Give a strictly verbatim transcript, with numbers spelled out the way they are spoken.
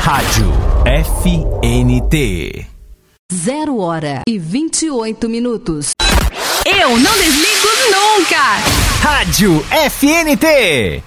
Rádio F N T. Zero hora e vinte e oito minutos. Eu não desligo nunca. Rádio F N T.